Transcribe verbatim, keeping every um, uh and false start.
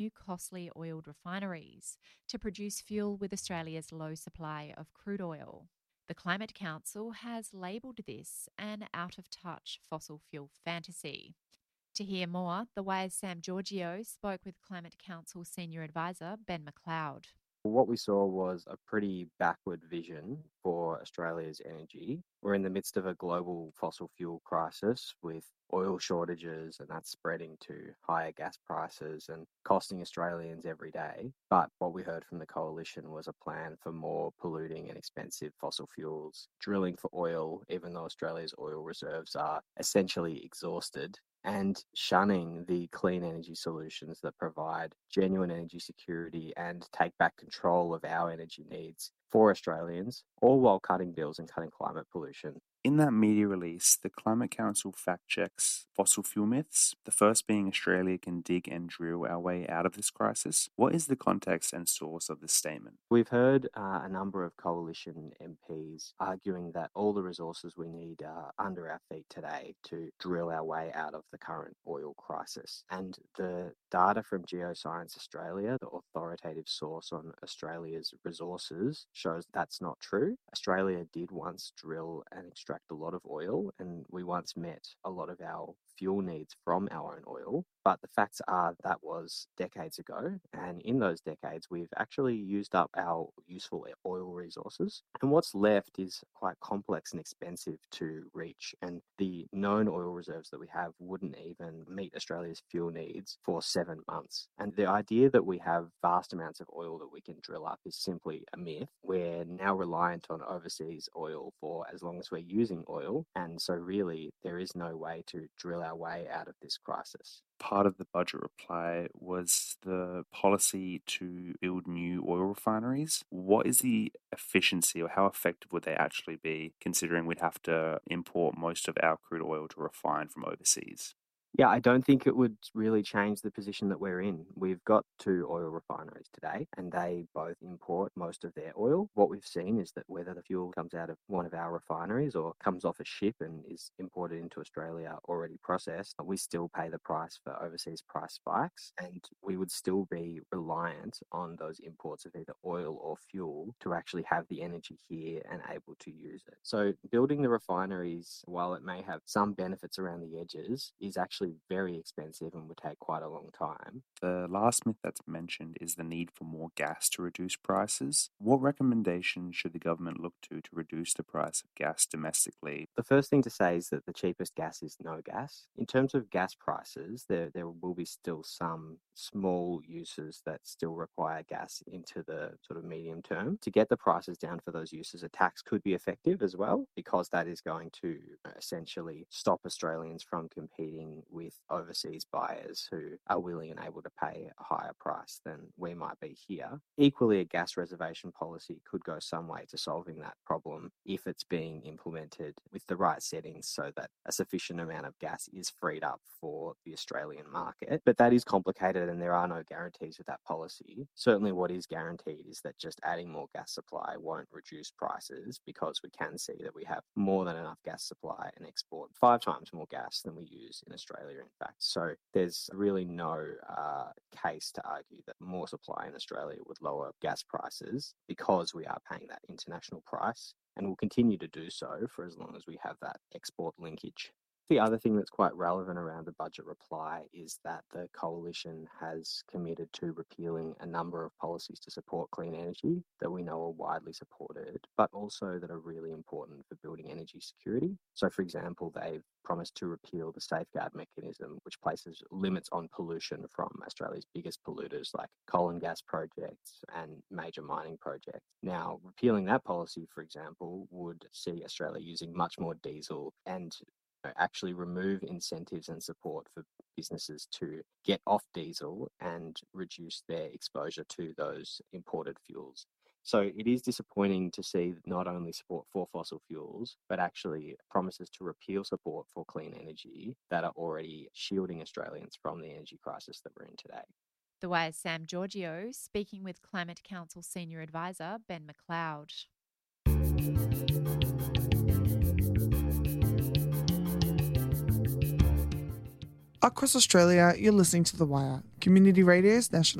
new costly oiled refineries to produce fuel with Australia's low supply of crude oil. The Climate Council has labelled this an out of touch fossil fuel fantasy. To hear more, The Wire's Sam Giorgio spoke with Climate Council Senior Advisor Ben McLeod. What we saw was a pretty backward vision for Australia's energy. We're in the midst of a global fossil fuel crisis with oil shortages, and that's spreading to higher gas prices and costing Australians every day. But what we heard from the coalition was a plan for more polluting and expensive fossil fuels, drilling for oil, even though Australia's oil reserves are essentially exhausted, and shunning the clean energy solutions that provide genuine energy security and take back control of our energy needs for Australians, all while cutting bills and cutting climate pollution. In that media release, the Climate Council fact-checks fossil fuel myths, the first being Australia can dig and drill our way out of this crisis. What is the context and source of this statement? We've heard uh, a number of coalition M Ps arguing that all the resources we need are under our feet today to drill our way out of the current oil crisis. And the data from Geoscience Australia, the authoritative source on Australia's resources, shows that's not true. Australia did once drill and extract a lot of oil, and we once met a lot of our fuel needs from our own oil. But the facts are that was decades ago, and in those decades we've actually used up our useful oil resources, and what's left is quite complex and expensive to reach, and the known oil reserves that we have wouldn't even meet Australia's fuel needs for seven months. And the idea that we have vast amounts of oil that we can drill up is simply a myth. We're now reliant on overseas oil for as long as we're using oil, and so really there is no way to drill our way out of this crisis. Part of the budget reply was the policy to build new oil refineries. What is the efficiency, or how effective would they actually be, considering we'd have to import most of our crude oil to refine from overseas? Yeah, I don't think it would really change the position that we're in. We've got two oil refineries today, and they both import most of their oil. What we've seen is that whether the fuel comes out of one of our refineries or comes off a ship and is imported into Australia already processed, we still pay the price for overseas price spikes, and we would still be reliant on those imports of either oil or fuel to actually have the energy here and able to use it. So building the refineries, while it may have some benefits around the edges, is actually very expensive and would take quite a long time. The last myth that's mentioned is the need for more gas to reduce prices. What recommendations should the government look to to reduce the price of gas domestically? The first thing to say is that the cheapest gas is no gas. In terms of gas prices, there, there will be still some small uses that still require gas into the sort of medium term. To get the prices down for those uses, a tax could be effective as well, because that is going to essentially stop Australians from competing with overseas buyers who are willing and able to pay a higher price than we might be here. Equally, a gas reservation policy could go some way to solving that problem if it's being implemented with the right settings so that a sufficient amount of gas is freed up for the Australian market. But that is complicated and there are no guarantees with that policy. Certainly what is guaranteed is that just adding more gas supply won't reduce prices, because we can see that we have more than enough gas supply and export five times more gas than we use in Australia, in fact. So there's really no uh, case to argue that more supply in Australia would lower gas prices, because we are paying that international price and will continue to do so for as long as we have that export linkage. The other thing that's quite relevant around the budget reply is that the coalition has committed to repealing a number of policies to support clean energy that we know are widely supported, but also that are really important for building energy security. So, for example, they've promised to repeal the safeguard mechanism, which places limits on pollution from Australia's biggest polluters like coal and gas projects and major mining projects. Now, repealing that policy, for example, would see Australia using much more diesel and actually remove incentives and support for businesses to get off diesel and reduce their exposure to those imported fuels. So it is disappointing to see not only support for fossil fuels, but actually promises to repeal support for clean energy that are already shielding Australians from the energy crisis that we're in today. The Wire's Sam Giorgio speaking with Climate Council Senior Advisor Ben McLeod. Across Australia, you're listening to The Wire, Community Radio's national